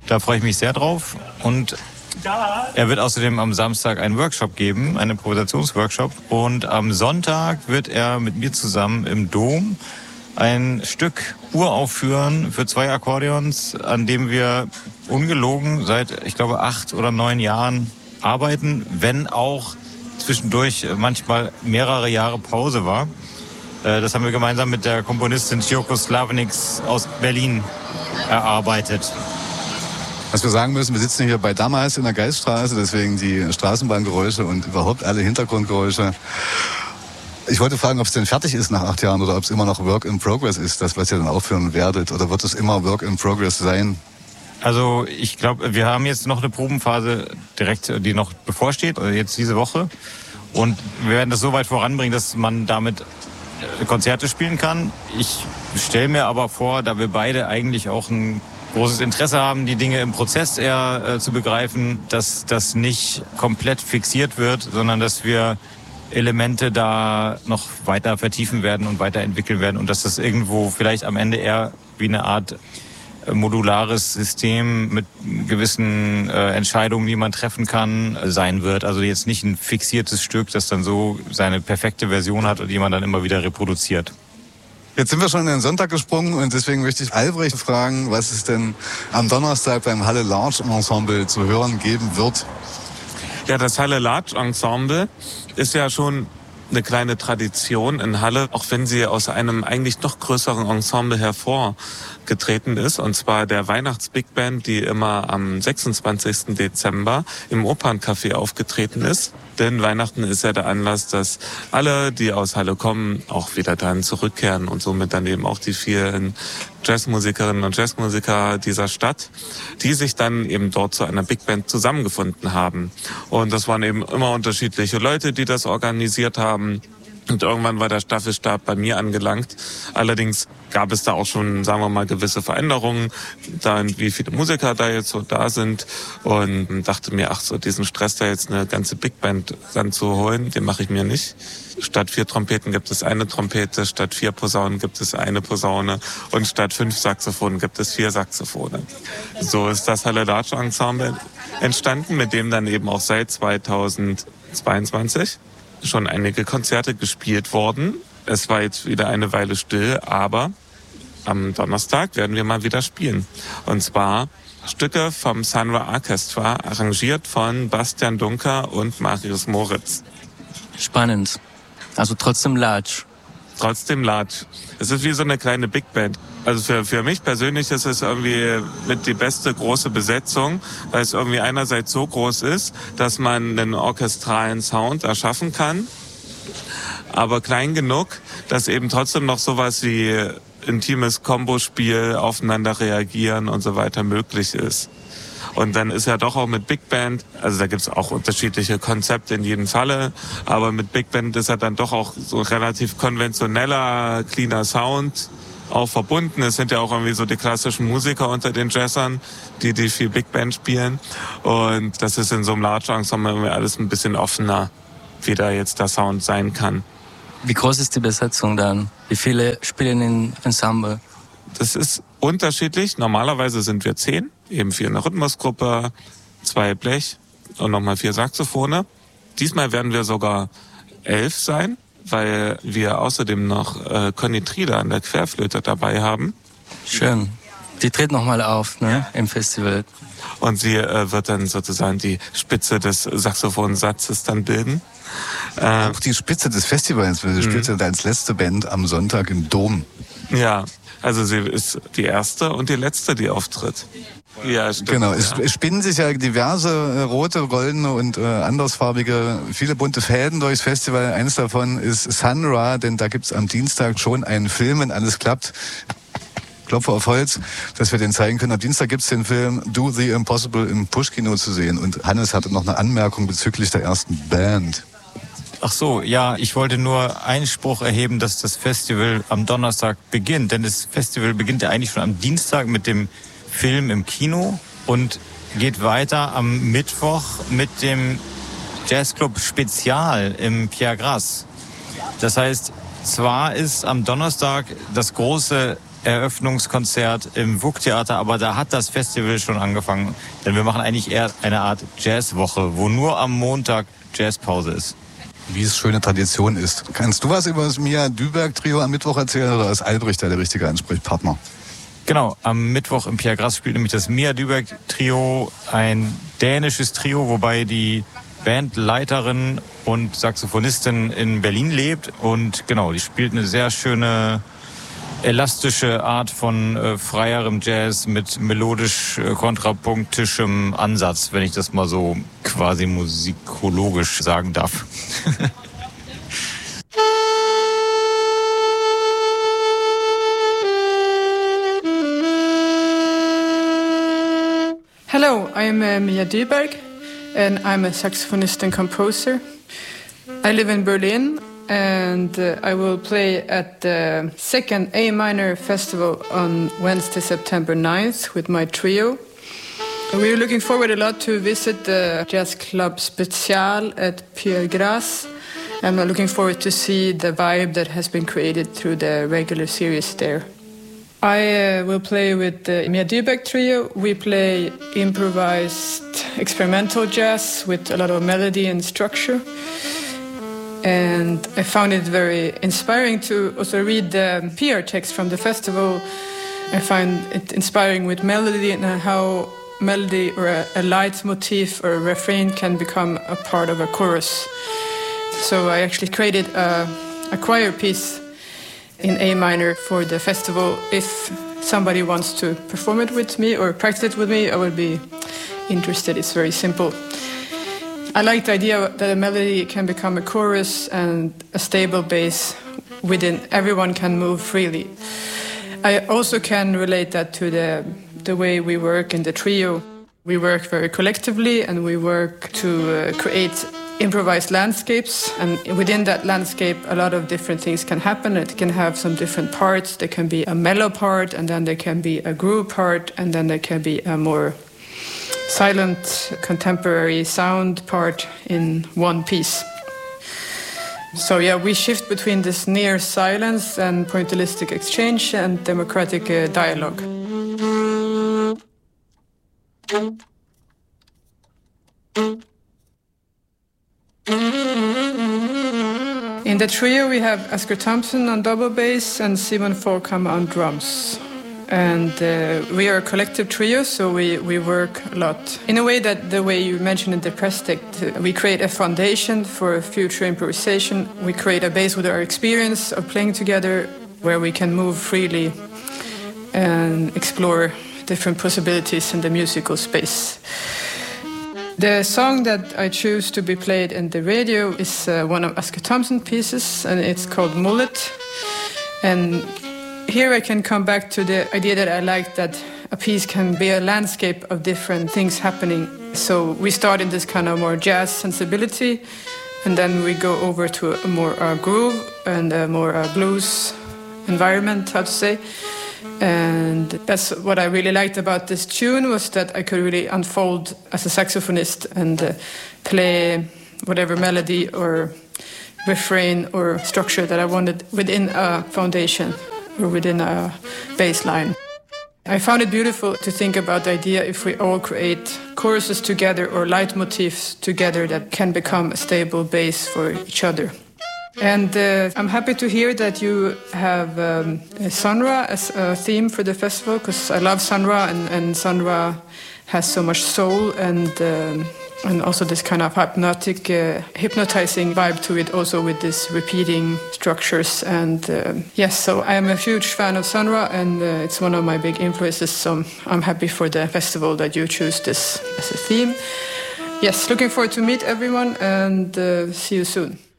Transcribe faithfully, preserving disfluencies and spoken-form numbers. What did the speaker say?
Da freue ich mich sehr drauf. Und er wird außerdem am Samstag einen Workshop geben, einen Improvisationsworkshop. Und am Sonntag wird er mit mir zusammen im Dom ein Stück uraufführen für zwei Akkordeons, an dem wir ungelogen seit, ich glaube, acht oder neun Jahren arbeiten, wenn auch zwischendurch manchmal mehrere Jahre Pause war. Das haben wir gemeinsam mit der Komponistin Cioko Slavniks aus Berlin erarbeitet. Was wir sagen müssen, wir sitzen hier bei damals in der Geiststraße, deswegen die Straßenbahngeräusche und überhaupt alle Hintergrundgeräusche. Ich wollte fragen, ob es denn fertig ist nach acht Jahren oder ob es immer noch Work in Progress ist, das, was ihr dann aufführen werdet. Oder wird es immer Work in Progress sein? Also ich glaube, wir haben jetzt noch eine Probenphase direkt, die noch bevorsteht, jetzt diese Woche. Und wir werden das so weit voranbringen, dass man damit Konzerte spielen kann. Ich stelle mir aber vor, da wir beide eigentlich auch ein großes Interesse haben, die Dinge im Prozess eher äh, zu begreifen, dass das nicht komplett fixiert wird, sondern dass wir Elemente da noch weiter vertiefen werden und weiterentwickeln werden und dass das irgendwo vielleicht am Ende eher wie eine Art modulares System mit gewissen äh, Entscheidungen, die man treffen kann, äh, sein wird. Also jetzt nicht ein fixiertes Stück, das dann so seine perfekte Version hat und die man dann immer wieder reproduziert. Jetzt sind wir schon in den Sonntag gesprungen und deswegen möchte ich Albrecht fragen, was es denn am Donnerstag beim Halle Large Ensemble zu hören geben wird. Ja, das Halle Large Ensemble ist ja schon eine kleine Tradition in Halle, auch wenn sie aus einem eigentlich noch größeren Ensemble hervorgetreten ist, und zwar der Weihnachts-Big Band, die immer am sechsundzwanzigsten Dezember im Operncafé aufgetreten ist. Denn Weihnachten ist ja der Anlass, dass alle, die aus Halle kommen, auch wieder dann zurückkehren und somit dann eben auch die vielen Jazzmusikerinnen und Jazzmusiker dieser Stadt, die sich dann eben dort zu einer Big Band zusammengefunden haben. Und das waren eben immer unterschiedliche Leute, die das organisiert haben. Und irgendwann war der Staffelstab bei mir angelangt. Allerdings gab es da auch schon, sagen wir mal, gewisse Veränderungen, dann wie viele Musiker da jetzt so da sind, und dachte mir, ach so, diesen Stress da jetzt eine ganze Big Band ranzuholen, den mache ich mir nicht. Statt vier Trompeten gibt es eine Trompete, statt vier Posaunen gibt es eine Posaune und statt fünf Saxophonen gibt es vier Saxophone. So ist das Halle Large Ensemble entstanden, mit dem dann eben auch seit zweitausendzweiundzwanzig schon einige Konzerte gespielt worden. Es war jetzt wieder eine Weile still, aber am Donnerstag werden wir mal wieder spielen. Und zwar Stücke vom Sunra Orchestra, arrangiert von Bastian Dunker und Marius Moritz. Spannend. Also trotzdem large. Trotzdem large. Es ist wie so eine kleine Big Band. Also für, für mich persönlich ist es irgendwie mit die beste große Besetzung, weil es irgendwie einerseits so groß ist, dass man einen orchestralen Sound erschaffen kann, aber klein genug, dass eben trotzdem noch sowas wie intimes Kombospiel, aufeinander reagieren und so weiter möglich ist. Und dann ist ja doch auch mit Big Band, also da gibt's auch unterschiedliche Konzepte in jedem Falle, aber mit Big Band ist ja dann doch auch so relativ konventioneller, cleaner Sound auch verbunden. Es sind ja auch irgendwie so die klassischen Musiker unter den Jazzern, die die viel Big Band spielen. Und das ist in so einem Large Ensemble irgendwie alles ein bisschen offener, wie da jetzt der Sound sein kann. Wie groß ist die Besetzung dann? Wie viele spielen in Ensemble? Das ist unterschiedlich. Normalerweise sind wir zehn, eben vier in der Rhythmusgruppe, zwei Blech und nochmal vier Saxophone. Diesmal werden wir sogar elf sein, weil wir außerdem noch äh, Conny Trieder an der Querflöte dabei haben. Schön. Die tritt nochmal auf, ne, ja, im Festival. Und sie äh, wird dann sozusagen die Spitze des Saxophonsatzes dann bilden. Äh, Auch die Spitze des Festivals. Sie spielt ja als letzte Band am Sonntag im Dom. Ja, also sie ist die erste und die letzte, die auftritt. Ja, stimmt. Genau, es ja. spinnen sich ja diverse äh, rote, goldene und äh, andersfarbige, viele bunte Fäden durchs Festival. Eines davon ist Sunra, denn da gibt's am Dienstag schon einen Film, wenn alles klappt. Klopfe auf Holz, dass wir den zeigen können. Am Dienstag gibt's den Film Do the Impossible im Push-Kino zu sehen. Und Hannes hatte noch eine Anmerkung bezüglich der ersten Band. Ach so, ja, ich wollte nur Einspruch erheben, dass das Festival am Donnerstag beginnt. Denn das Festival beginnt ja eigentlich schon am Dienstag mit dem Film im Kino und geht weiter am Mittwoch mit dem Jazzclub Spezial im Pierre Grasse. Das heißt, zwar ist am Donnerstag das große Eröffnungskonzert im W U K-Theater, aber da hat das Festival schon angefangen. Denn wir machen eigentlich eher eine Art Jazzwoche, wo nur am Montag Jazzpause ist. Wie es schöne Tradition ist. Kannst du was über das Mia Dyberg-Trio am Mittwoch erzählen oder ist Albrecht da der richtige Ansprechpartner? Genau, am Mittwoch im Pierre Grass spielt nämlich das Mia Dyberg-Trio, ein dänisches Trio, wobei die Bandleiterin und Saxophonistin in Berlin lebt. Und genau, die spielt eine sehr schöne, elastische Art von äh, freierem Jazz mit melodisch äh, kontrapunktischem Ansatz, wenn ich das mal so quasi musikologisch sagen darf. Hello, I'm uh, Mia Dyberg, and I'm a saxophonist and composer. I live in Berlin, and uh, I will play at the second A minor festival on Wednesday, September ninth with my trio. We're looking forward a lot to visit the Jazz Club Special at Pierre Grass. I'm looking forward to see the vibe that has been created through the regular series there. I uh, will play with the Mia Dyberg Trio. We play improvised experimental jazz with a lot of melody and structure. And I found it very inspiring to also read the P R text from the festival. I find it inspiring with melody and how melody or a, a leitmotif or a refrain can become a part of a chorus. So I actually created a, a choir piece in A minor for the festival. If somebody wants to perform it with me or practice it with me, I would be interested. It's very simple. I like the idea that a melody can become a chorus and a stable bass within everyone can move freely. I also can relate that to the, the way we work in the trio. We work very collectively and we work to uh, create improvised landscapes, and within that landscape a lot of different things can happen. It can have some different parts. There can be a mellow part, and then there can be a groove part, and then there can be a more silent contemporary sound part in one piece. So yeah, we shift between this near silence and pointillistic exchange and democratic uh, dialogue. In the trio we have Asger Thompson on double bass and Simon Folkhammer on drums. And uh, we are a collective trio, so we, we work a lot. In a way that the way you mentioned in the press text, uh, we create a foundation for future improvisation. We create a base with our experience of playing together where we can move freely and explore different possibilities in the musical space. The song that I choose to be played in the radio is uh, one of Asger Thompson's pieces, and it's called Mullet. And here I can come back to the idea that I like, that a piece can be a landscape of different things happening. So we start in this kind of more jazz sensibility, and then we go over to a more uh, groove and a more uh, blues environment, how to say. And that's what I really liked about this tune, was that I could really unfold as a saxophonist and uh, play whatever melody or refrain or structure that I wanted within a foundation or within a bass line. I found it beautiful to think about the idea if we all create choruses together or leitmotifs together that can become a stable base for each other. And uh, I'm happy to hear that you have um, Sun Ra as a theme for the festival, because I love Sun Ra, and, and Sun Ra has so much soul and um, and also this kind of hypnotic, uh, hypnotizing vibe to it, also with this repeating structures. And uh, yes, so I am a huge fan of Sun Ra, and uh, it's one of my big influences. So I'm happy for the festival that you choose this as a theme. Yes, looking forward to meet everyone, and uh, see you soon.